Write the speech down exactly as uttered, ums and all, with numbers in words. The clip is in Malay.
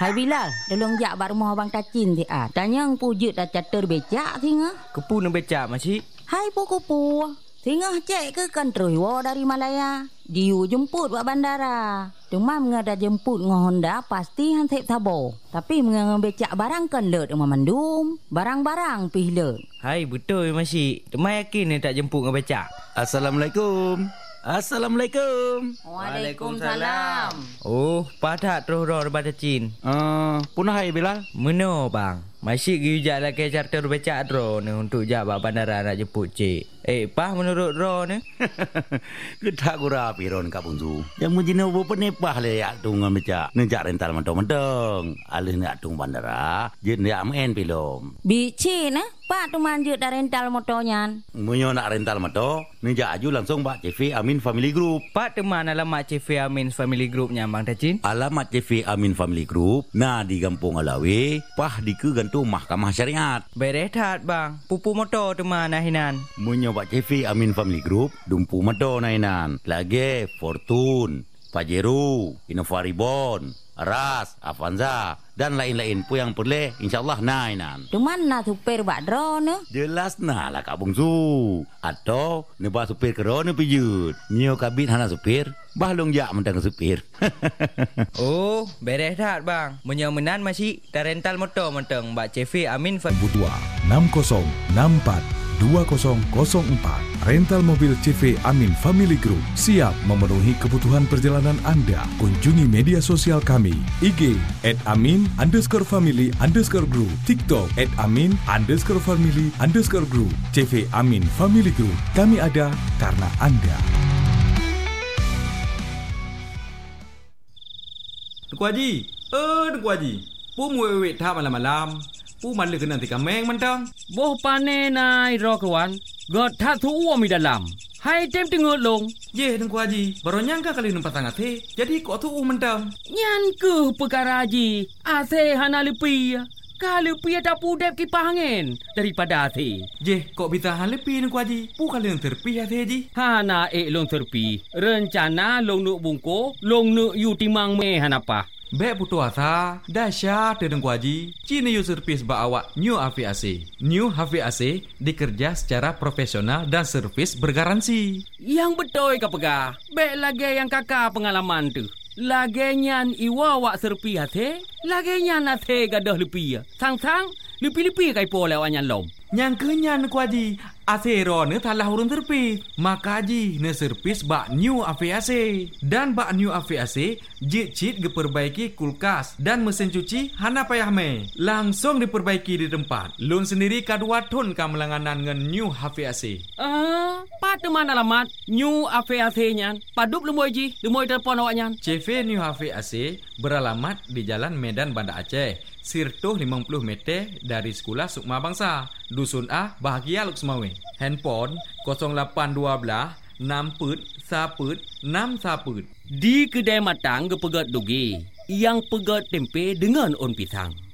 Hai Bilal, tolong jak bak rumah abang Tacin ti ah. Tanya ang pujut dah catur becak singa. Kepu nak becak masih? Hai puku-pu. Singa cek ke kan terus wa dari Malaya. Diu jemput buat bandara. Cuma mengada jemput ngah Honda pasti han sep sabo. Tapi mengada becak barang kan let rumah mandum. Barang-barang pih let. Hai betul masih. Temai yakin ni tak jemput ngah becak. Assalamualaikum. Assalamualaikum. Waalaikumsalam. Oh, padat terus roh daripada Cin. Uh, punah hai Bilal. Meno bang. Masih gi ujak lagi charter becak dro ni untuk jak bak bandara nak jemput cik. Eh, pah menurut ro ni? Kita gura piron ka bunzu. Yang mujina bo penepah le yak tung becak. Nejak rental mentong-mentong. Alih nak tung bandara, je nak main pilom. Bici nah, pak tu manjut dah rental motornya. Munyo nak rental motor, nejak aju langsung bak C V Amin Family Group. Pak teman alamat C V Amin Family Group nya bang Tacin. Alamat C V Amin Family Group nah di Kampung Alawi, pah di ke gantung Mahkamah Syariat. Berehat bang, pupu motor teman nahinan. Munyo bak C V Amin Family Group, dumpu motor nahinan. Lagi Fortune, Pajero, Innova Reborn, Ras, Avanza dan lain-lain pun yang boleh insyaallah nahinan. Cuman nak supir bak dro ne? Jelas nah lah Kak Bungsu. Atau nebah supir kero ne pijut. Nyo kabit hana supir, bahlong jak mentang supir. Oh, berehat bang. Menyemenan masih dah rental motor mentang bak C V Amin Family Group. enam kosong enam empat dua kosong kosong empat. Rental mobil C V Amin Family Group siap memenuhi kebutuhan perjalanan anda. Kunjungi media sosial kami, I G at amin underscore family underscore group, TikTok at amin underscore family underscore group. C V Amin Family Group, kami ada karena anda. Tuku Haji, eh Tuku Haji, pu muwe-wet tak malam-malam. Pu malu kena nanti kameng mentang. Boh pane nai ro kawan. God tak tu uam di dalam. Hai tem tengok long. Ye Tuku Haji, baru nyangka kali nampak sangat he. Jadi kok tu uam mentang. Nyan ke perkara Haji. Ase hana lepi. Kalau pi tak pudep kipas angin daripada ase. Je, kok bisa hal lepi Tuku Haji? Pu kali yang terpi ase Haji. Hana ek long terpi. Rencana long nuk bungko, long nuk yu timang me hanapa. Bek putu asa, dahsyat Tuku Haji. Cina yu servis ba awak New H V A C. New H V A C dikerja secara profesional dan servis bergaransi. Yang betul ke pegah? Bek lagi yang kakak pengalaman tu. Lagi nyan iwa wak serpi hati, lagi nyan hati gadah lepi. Sang-sang, lepi-lepi kai po lewat nyan lom. Yang kenyan Tuku Haji, asero ne talah urun terpis. Maka Haji ne servis bak New H V A C. Dan bak New H V A C, jit-jit diperbaiki kulkas dan mesin cuci hana payah me. Langsung diperbaiki di tempat. Lun sendiri kadua ton kamelanganan ngan New H V A C. Ah, pada mana alamat New H V A C nyan? Padup lemoi Ji, lemoi telefon awak nyan. C V New H V A C beralamat di Jalan Medan Banda Aceh. Sirtuh lima puluh meter dari Sekolah Sukma Bangsa, Dusun A, Bahagia Luk Semawe. Handphone kosong lapan dua belas enam put saput enam saput. Di kedai matang ke pegat doge, yang pegat tempe dengan on pisang.